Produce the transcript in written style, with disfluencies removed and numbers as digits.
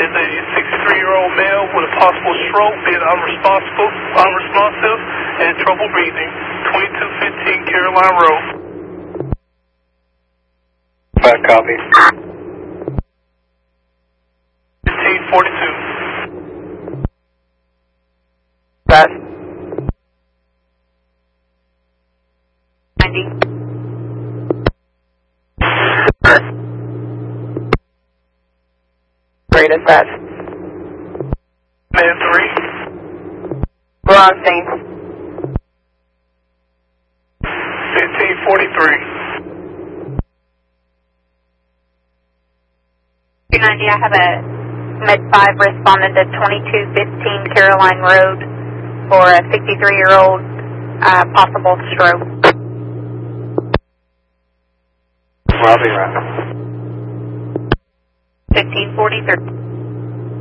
is a 63-year-old male with a possible stroke, being unresponsive, and trouble breathing. 2215 Caroline Road. Bad copy. 1542. Bad. 90. Great dispatch. Man 3. We're on scene. 1543. 290, I have a Med 5 responded to 2215 Caroline Road for a 63-year-old possible stroke. Robbie, right. 1543.